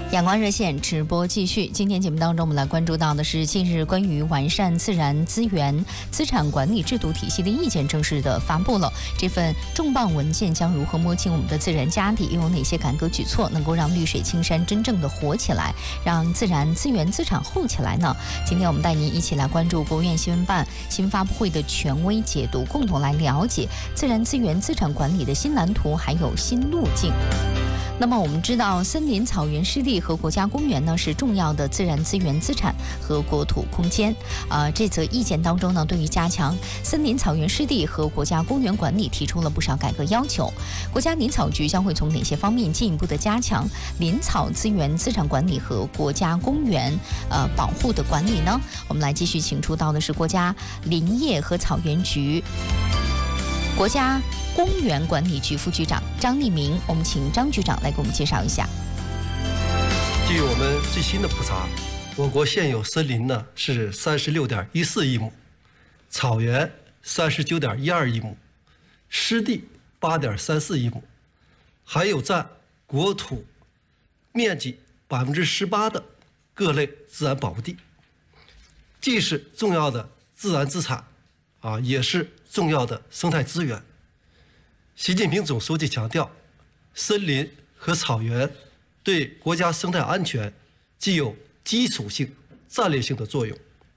阳光热线直播继续。今天节目当中，我们来关注到的是近日关于完善自然资源资产管理制度体系的意见正式的发布了。这份重磅文件将如何摸清我们的自然家底，又有哪些改革举措能够让绿水青山真正的活起来，让自然资源资产厚起来呢？今天我们带您一起来关注国务院新闻办新发布会的权威解读，共同来了解自然资源资产管理的新蓝图还有新路径。那么我们知道，森林、草原、湿地和国家公园呢是重要的自然资源资产和国土空间。这则意见当中呢，对于加强森林、草原、湿地和国家公园管理提出了不少改革要求。国家林草局将会从哪些方面进一步的加强林草资源资产管理和国家公园保护的管理呢？我们来继续请出到的是国家林业和草原局、国家公园管理局副局长张立明，我们请张局长来给我们介绍一下。 据我们最新的普查，我国现有森林呢是36.14亿亩，草原39.12亿亩，湿地8.34亿亩，还有占国土面积18%的各类自然保护地，既是重要的自然资产也是重要的生态资源。习近平总书记强调，森林和草原对国家生态安全具有基础性、战略性的作用。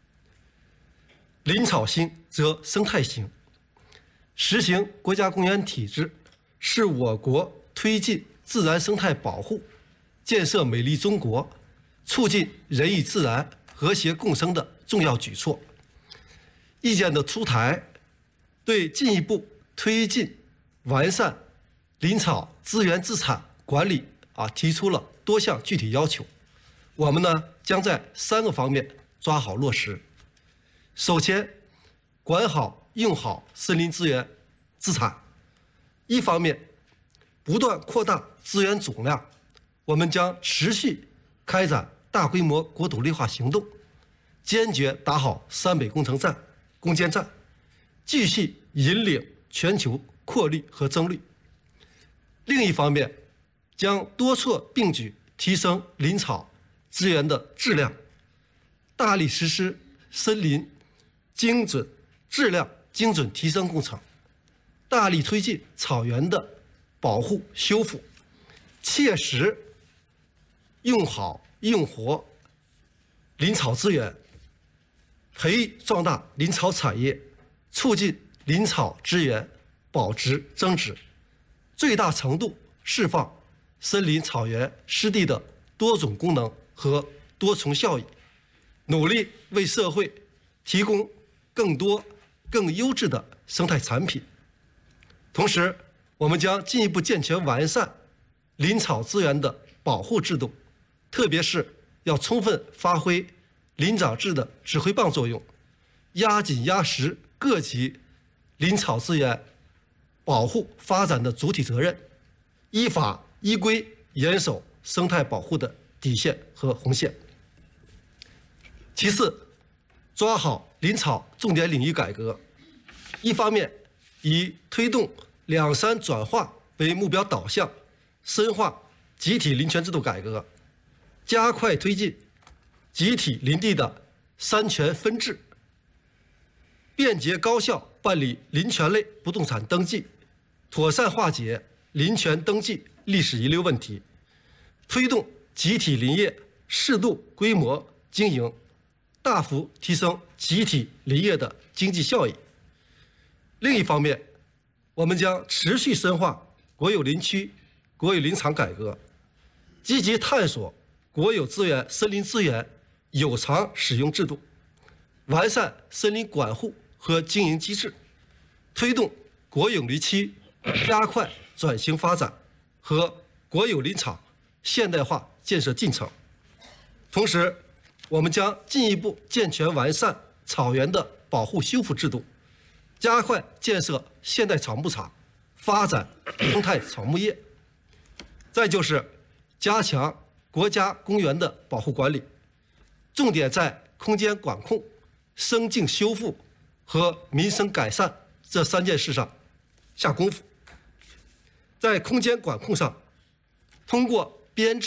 林草兴则生态兴，实行国家公园体制是我国推进自然生态保护、建设美丽中国、促进人与自然和谐共生的重要举措。意见的出台，对进一步推进完善林草资源资产管理提出了多项具体要求。我们呢将在3个方面抓好落实。首先，管好用好森林资源资产。一方面，不断扩大资源总量，我们将持续开展大规模国土绿化行动，坚决打好3北工程站、攻坚战，继续引领全球扩绿和增绿。另一方面，将多措并举提升林草资源的质量，大力实施森林质量精准提升工程，大力推进草原的保护修复，切实用好用活林草资源，培育壮大林草产业，促进林草资源保值增值，最大程度释放森林、草原、湿地的多种功能和多重效益，努力为社会提供更多、更优质的生态产品。同时，我们将进一步健全完善林草资源的保护制度，特别是要充分发挥林长制的指挥棒作用，压紧压实各级林草资源保护发展的主体责任，依法依规严守生态保护的底线和红线。其次，抓好林草重点领域改革。一方面，以推动两山转化为目标导向，深化集体林权制度改革，加快推进集体林地的三权分置，便捷高效办理林权类不动产登记，妥善化解林权登记历史遗留问题，推动集体林业适度规模经营，大幅提升集体林业的经济效益。另一方面，我们将持续深化国有林区、国有林场改革，积极探索国有资源森林资源有偿使用制度，完善森林管护和经营机制，推动国有林区加快转型发展和国有林场现代化建设进程。同时，我们将进一步健全完善草原的保护修复制度，加快建设现代草牧场，发展生态草牧业。再就是加强国家公园的保护管理，重点在空间管控、生境修复和民生改善这3件事上下功夫。在空间管控上，通过编制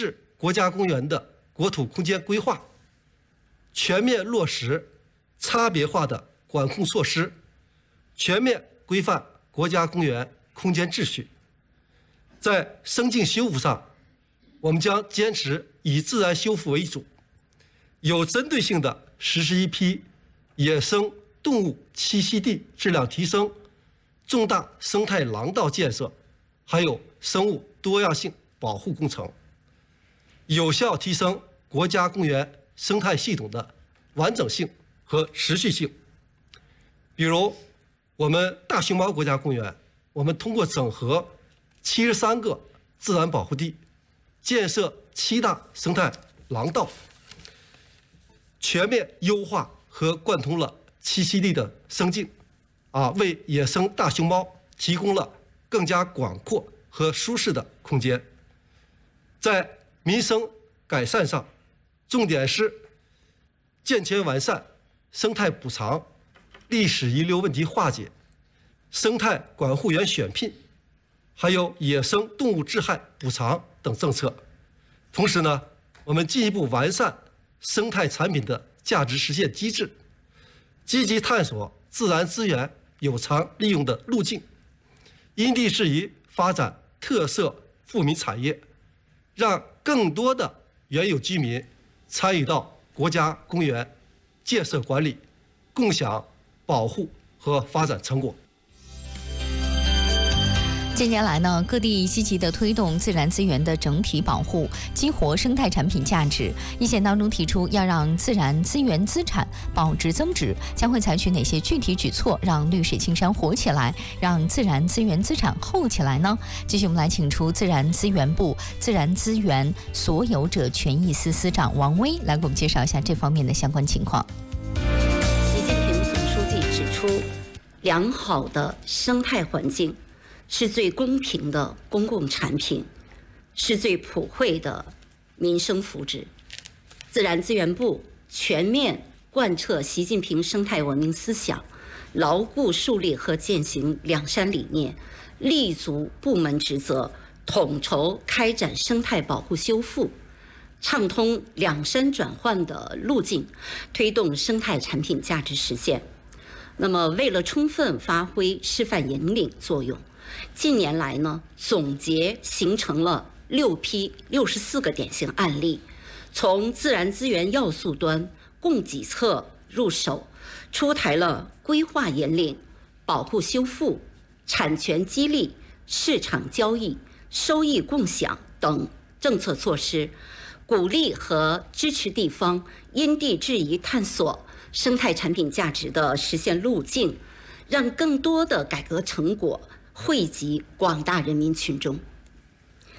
国家公园的国土空间规划，全面落实差别化的管控措施，全面规范国家公园空间秩序。在生境修复上，我们将坚持以自然修复为主，有针对性地实施一批野生动物栖息地质量提升、重大生态廊道建设，还有生物多样性保护工程，有效提升国家公园生态系统的完整性和持续性。比如，我们大熊猫国家公园，我们通过整合73个自然保护地，建设7大生态廊道，全面优化和贯通了栖息地的生境，为野生大熊猫提供了更加广阔和舒适的空间。在民生改善上，重点是健全完善生态补偿、历史遗留问题化解、生态管护员选聘，还有野生动物致害补偿等政策。同时呢，我们进一步完善生态产品的价值实现机制，积极探索自然资源有偿利用的路径，因地制宜发展特色富民产业，让更多的原有居民参与到国家公园建设管理，共享保护和发展成果。 近年来呢，各地积极地推动自然资源的整体保护，激活生态产品价值。意见当中提出，要让自然资源资产保值增值，将会采取哪些具体举措，让绿水青山活起来，让自然资源资产厚起来呢？继续，我们来请出自然资源部自然资源所有者权益司司长王威来给我们介绍一下这方面的相关情况。 习近平总书记指出，良好的生态环境是最公平的公共产品，是最普惠的民生福祉。自然资源部全面贯彻习近平生态文明思想，牢固树立和践行两山理念，立足部门职责，统筹开展生态保护修复，畅通两山转换的路径，推动生态产品价值实现。那么，为了充分发挥示范引领作用，近年来呢，总结形成了6批64个典型案例，从自然资源要素端、供给侧入手，出台了规划引领、保护修复、产权激励、市场交易、收益共享等政策措施，鼓励和支持地方因地制宜探索生态产品价值的实现路径，让更多的改革成果惠及广大人民群众。